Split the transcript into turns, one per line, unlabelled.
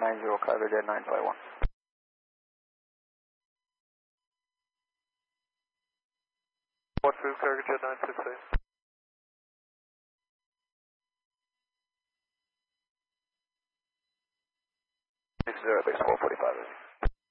90, Cargo Jet 951.
What food, Cargo Jet 968?
Base 445.